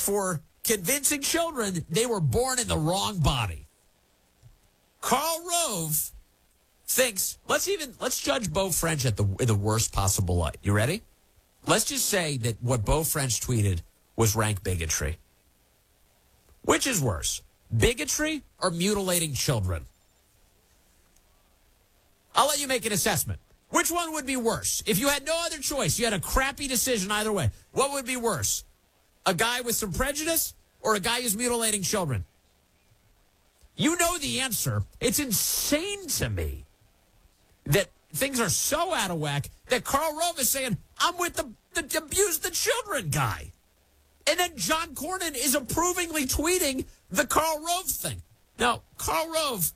for convincing children they were born in the wrong body. Karl Rove thinks, let's judge Beau French in the worst possible light. You ready? Let's just say that what Beau French tweeted was rank bigotry. Which is worse, bigotry or mutilating children? I'll let you make an assessment. Which one would be worse? If you had no other choice, you had a crappy decision either way, what would be worse? A guy with some prejudice or a guy who's mutilating children? You know the answer. It's insane to me that things are so out of whack that Karl Rove is saying, I'm with the abuse the children guy. And then John Cornyn is approvingly tweeting the Karl Rove thing. Now, Karl Rove,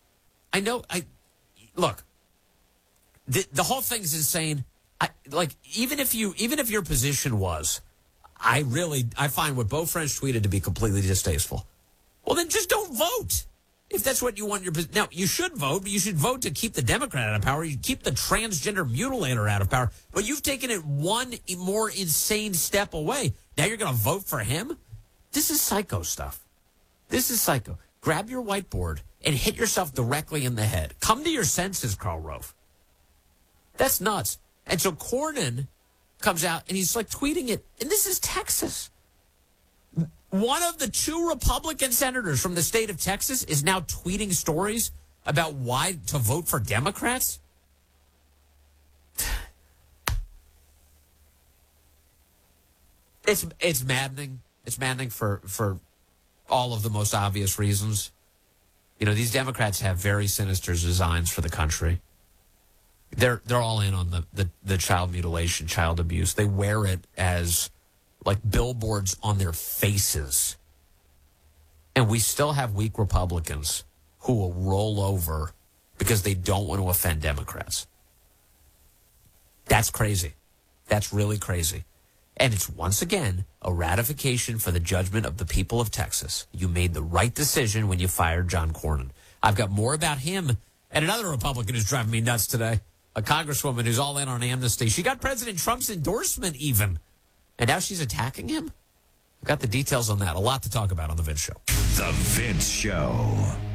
look, the whole thing's insane. Even if your position was, I find what Beau French tweeted to be completely distasteful. Well, then just don't vote. If that's what you want now, you should vote, but you should vote to keep the Democrat out of power. You keep the transgender mutilator out of power. But you've taken it one more insane step away. Now you're going to vote for him? This is psycho stuff. This is psycho. Grab your whiteboard and hit yourself directly in the head. Come to your senses, Karl Rove. That's nuts. And so Cornyn comes out and he's like tweeting it. And this is Texas. One of the two Republican senators from the state of Texas is now tweeting stories about why to vote for Democrats. It's maddening. It's maddening for all of the most obvious reasons. You know, these Democrats have very sinister designs for the country. They're all in on the child mutilation, child abuse. They wear it as like billboards on their faces. And we still have weak Republicans who will roll over because they don't want to offend Democrats. That's crazy. That's really crazy. And it's once again a ratification for the judgment of the people of Texas. You made the right decision when you fired John Cornyn. I've got more about him and another Republican who's driving me nuts today. A congresswoman who's all in on amnesty. She got President Trump's endorsement even. And now she's attacking him? I've got the details on that. A lot to talk about on The Vince Show. The Vince Show.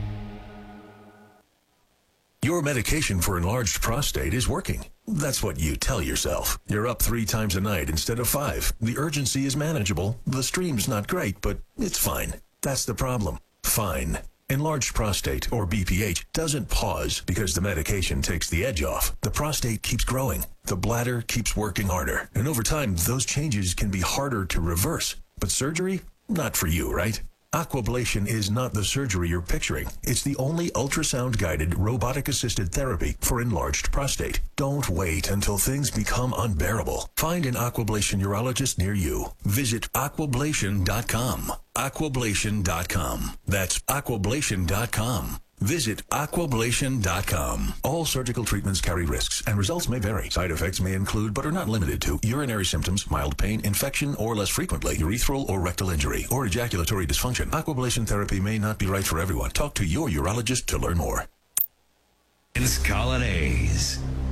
Your medication for enlarged prostate is working. That's what you tell yourself. You're up 3 times a night instead of 5. The urgency is manageable. The stream's not great, but it's fine. That's the problem. Fine. Enlarged prostate, or BPH, doesn't pause because the medication takes the edge off. The prostate keeps growing. The bladder keeps working harder. And over time, those changes can be harder to reverse. But surgery? Not for you, right? Aquablation is not the surgery you're picturing. It's the only ultrasound-guided, robotic-assisted therapy for enlarged prostate. Don't wait until things become unbearable. Find an Aquablation urologist near you. Visit aquablation.com. Aquablation.com. That's aquablation.com. Visit aquablation.com. All surgical treatments carry risks, and results may vary. Side effects may include, but are not limited to, urinary symptoms, mild pain, infection, or less frequently, urethral or rectal injury, or ejaculatory dysfunction. Aquablation therapy may not be right for everyone. Talk to your urologist to learn more. Vince Colonnese.